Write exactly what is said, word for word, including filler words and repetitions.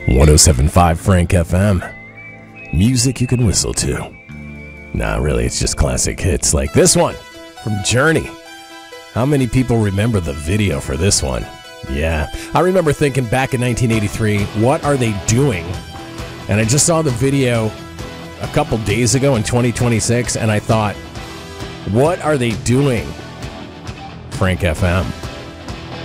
one oh seven point five Frank F M. Music you can whistle to. Nah, really, it's just classic hits like this one from Journey. How many people remember the video for this one? Yeah, I remember thinking back in nineteen eighty-three, what are they doing? And I just saw the video a couple days ago in twenty twenty-six, and I thought, what are they doing? Frank F M.